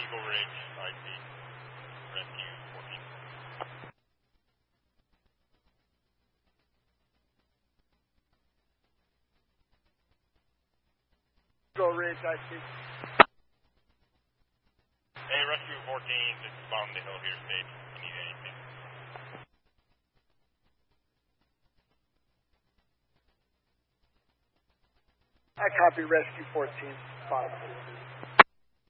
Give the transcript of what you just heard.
Eagle Ridge, IC, Rescue 14. Eagle Ridge, IC. Hey, Rescue 14, this is Bottom of the Hill here, state. You need anything? I copy Rescue 14, bottom.